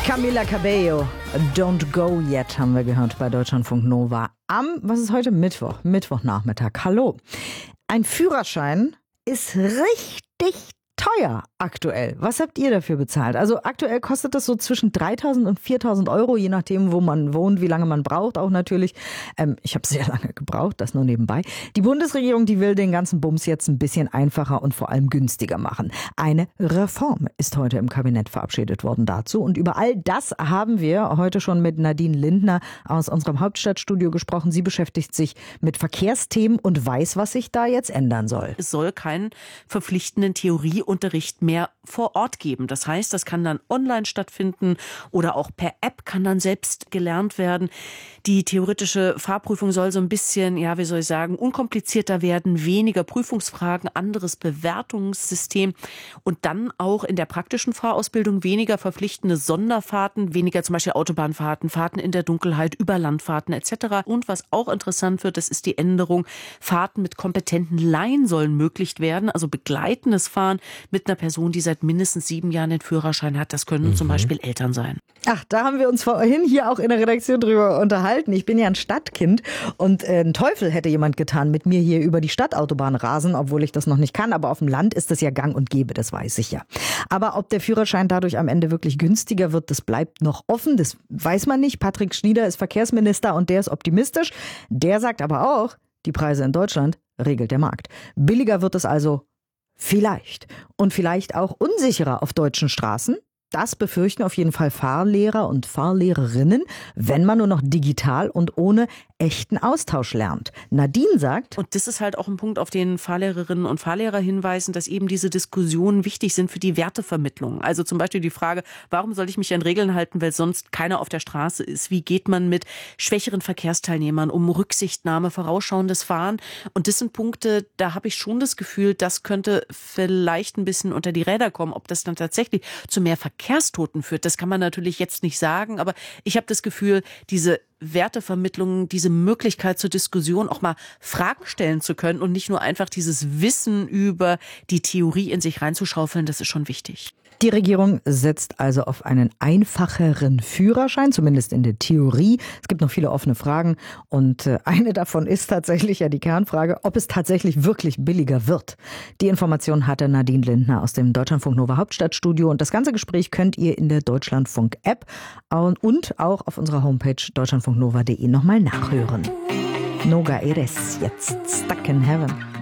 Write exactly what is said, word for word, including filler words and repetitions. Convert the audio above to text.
Camila Cabello, Don't Go Yet, haben wir gehört bei Deutschlandfunk Nova. Am, was ist heute? Mittwoch, Mittwochnachmittag. Hallo. Ein Führerschein ist richtig teuer aktuell. Was habt ihr dafür bezahlt? Also aktuell kostet das so zwischen dreitausend und viertausend Euro, je nachdem, wo man wohnt, wie lange man braucht auch natürlich. Ähm, ich habe sehr lange gebraucht, das nur nebenbei. Die Bundesregierung, die will den ganzen Bums jetzt ein bisschen einfacher und vor allem günstiger machen. Eine Reform ist heute im Kabinett verabschiedet worden dazu. Und über all das haben wir heute schon mit Nadine Lindner aus unserem Hauptstadtstudio gesprochen. Sie beschäftigt sich mit Verkehrsthemen und weiß, was sich da jetzt ändern soll. Es soll keinen verpflichtenden Theorieunterricht mehr vor Ort geben. Das heißt, das kann dann online stattfinden oder auch per App kann dann selbst gelernt werden. Die theoretische Fahrprüfung soll so ein bisschen, ja, wie soll ich sagen, unkomplizierter werden, weniger Prüfungsfragen, anderes Bewertungssystem und dann auch in der praktischen Fahrausbildung weniger verpflichtende Sonderfahrten, weniger zum Beispiel Autobahnfahrten, Fahrten in der Dunkelheit, Überlandfahrten et cetera. Und was auch interessant wird, das ist die Änderung, Fahrten mit kompetenten Laien sollen möglich werden, also begleitendes Fahren mit einer Person, die seit mindestens sieben Jahren den Führerschein hat. Das können mhm. zum Beispiel Eltern sein. Ach, da haben wir uns vorhin hier auch in der Redaktion drüber unterhalten. Ich bin ja ein Stadtkind und äh, ein Teufel hätte jemand getan, mit mir hier über die Stadtautobahn rasen, obwohl ich das noch nicht kann. Aber auf dem Land ist das ja gang und gäbe, das weiß ich ja. Aber ob der Führerschein dadurch am Ende wirklich günstiger wird, das bleibt noch offen. Das weiß man nicht. Patrick Schnieder ist Verkehrsminister und der ist optimistisch. Der sagt aber auch, die Preise in Deutschland regelt der Markt. Billiger wird es also vielleicht. Und vielleicht auch unsicherer auf deutschen Straßen. Das befürchten auf jeden Fall Fahrlehrer und Fahrlehrerinnen, wenn man nur noch digital und ohne echten Austausch lernt. Nadine sagt... Und das ist halt auch ein Punkt, auf den Fahrlehrerinnen und Fahrlehrer hinweisen, dass eben diese Diskussionen wichtig sind für die Wertevermittlung. Also zum Beispiel die Frage, warum soll ich mich an Regeln halten, weil sonst keiner auf der Straße ist? Wie geht man mit schwächeren Verkehrsteilnehmern um? Rücksichtnahme, vorausschauendes Fahren. Und das sind Punkte, da habe ich schon das Gefühl, das könnte vielleicht ein bisschen unter die Räder kommen. Ob das dann tatsächlich zu mehr Verkehrstoten führt, das kann man natürlich jetzt nicht sagen. Aber ich habe das Gefühl, diese Wertevermittlung, diese Möglichkeit zur Diskussion, auch mal Fragen stellen zu können und nicht nur einfach dieses Wissen über die Theorie in sich reinzuschaufeln, das ist schon wichtig. Die Regierung setzt also auf einen einfacheren Führerschein, zumindest in der Theorie. Es gibt noch viele offene Fragen und eine davon ist tatsächlich ja die Kernfrage, ob es tatsächlich wirklich billiger wird. Die Information hatte Nadine Lindner aus dem Deutschlandfunk Nova Hauptstadtstudio und das ganze Gespräch könnt ihr in der Deutschlandfunk-App und auch auf unserer Homepage deutschlandfunknova punkt de nochmal nachhören. Noga Eres, jetzt Stuck in Heaven.